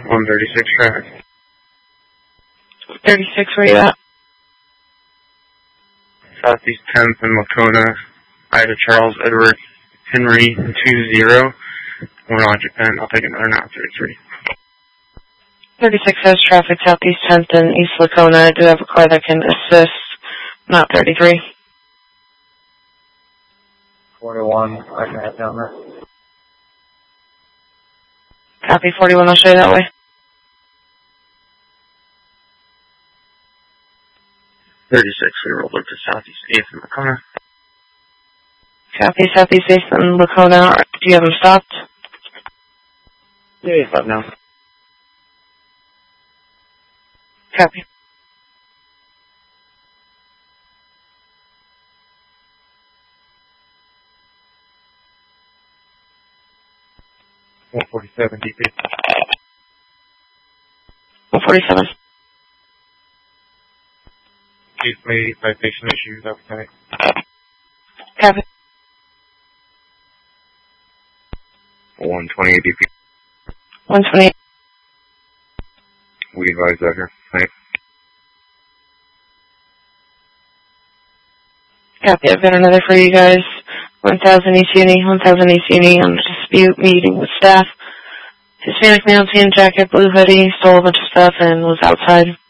136 traffic. 36, where you at? Southeast 10th and Lakota, Ida Charles Edward Henry 20. I'll take another now, 33. 36 has traffic Southeast 10th and East Lakona. I do have a car that can assist, not 33. 41, I can head down there. Copy 41, I'll show you that way. 36, we rolled up to Southeast 8th and Lakona. Copy Southeast 8th and Lakona. Do you have them stopped? Yeah, he's up now. Copy. .147 DP. 147. Case made, citation issues, outside. Copy. 128 DP. 128. We advise that here. Thanks. Copy, I've got another for you guys. 1000 East Uni, 1000 East Uni, on dispute meeting with staff. Hispanic male, tan jacket, blue hoodie, stole a bunch of stuff and was outside.